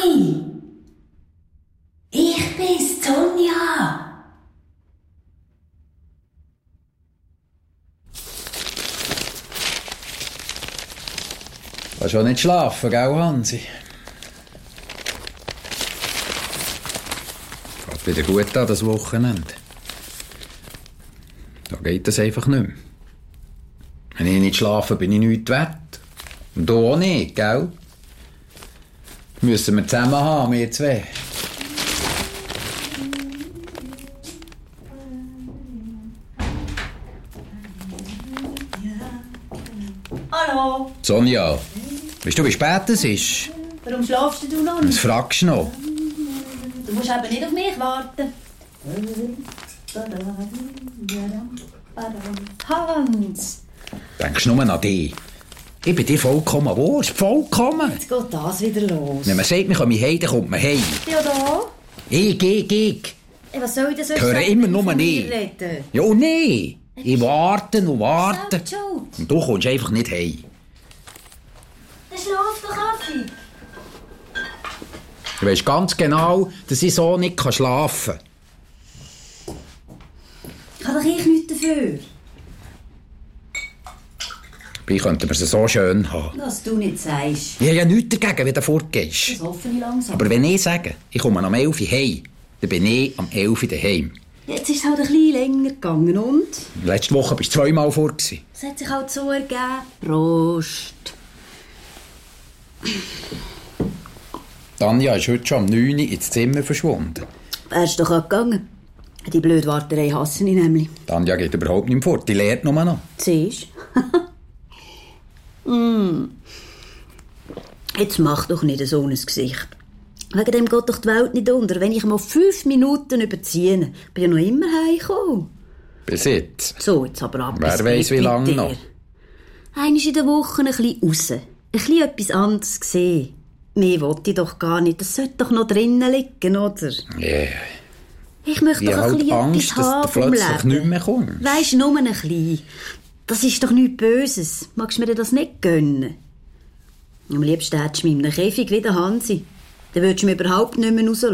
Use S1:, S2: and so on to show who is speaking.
S1: Mami! Ich bin's, Sonja!
S2: Du kannst auch nicht schlafen, gell, Hansi? Geht wieder gut an, das Wochenende. Da geht das einfach nicht mehr. Wenn ich nicht schlafe, bin ich nichts wert. Und du auch nicht, gell? Müssen wir zusammen haben, wir zwei.
S1: Hallo!
S2: Sonja, weißt du, wie spät es ist?
S1: Warum schlafst du noch nicht?
S2: Was fragst du noch?
S1: Du musst eben nicht auf mich warten. Hans!
S2: Denkst du nur an dich? Ich bin dir vollkommen wurscht, vollkommen.
S1: Jetzt geht das wieder los.
S2: Wenn man sagt, man komme heim, dann kommt man heim.
S1: Ja, da?
S2: Ich.
S1: Hey, was soll ich denn sonst
S2: Höre
S1: sagen,
S2: immer
S1: wenn ich
S2: nur
S1: von mir
S2: nicht.
S1: rede?
S2: Ja, nee. Ich warte und warte.
S1: Selbst schuld.
S2: Und du kommst einfach nicht heim.
S1: Dann schlaf doch, Affi.
S2: Du weisst ganz genau, dass ich so nicht schlafen kann.
S1: Kann doch ich nichts dafür.
S2: Ich könnte mir so schön haben.
S1: Was du nicht sagst.
S2: Ich habe ja nichts dagegen, wenn du fortgehst.
S1: Das hoffe ich langsam.
S2: Aber wenn ich sage, ich komme am 11 Uhr heim, dann bin ich am 11 Uhr daheim.
S1: Jetzt ist es halt ein bisschen länger gegangen und?
S2: Letzte Woche bist du 2-mal fort.
S1: Es hat sich halt so ergeben. Prost.
S2: Tanja ist heute schon um 9 Uhr ins Zimmer verschwunden.
S1: Wärst doch auch gegangen. Die blöde Warterei hasse ich nämlich.
S2: Tanja geht überhaupt nicht mehr fort, die lehrt nur noch.
S1: Siehst du? Jetzt mach doch nicht so ein Gesicht. Wegen dem geht doch die Welt nicht unter. Wenn ich mal 5 Minuten überziehe, bin ich ja noch immer heimgekommen.
S2: Bis jetzt.
S1: So, jetzt aber ab.
S2: Wer weiss, wie lange noch.
S1: Einmal in der Woche ein bisschen raus. Ein bisschen etwas anderes sehen. Mehr wollte ich doch gar nicht. Das sollte doch noch drinnen liegen, oder?
S2: Yeah.
S1: Ich möchte
S2: Ich
S1: doch
S2: habe
S1: ein
S2: halt
S1: bisschen
S2: Angst,
S1: etwas haben
S2: dass du
S1: vom
S2: plötzlich
S1: Leben.
S2: nicht mehr kommst.
S1: Weisst, nur ein bisschen. Das ist doch nichts Böses. Magst du mir das nicht gönnen? Am liebsten hättest du mich in einem Käfig wie der Hansi. Dann würdest du mich überhaupt nicht mehr rauslassen.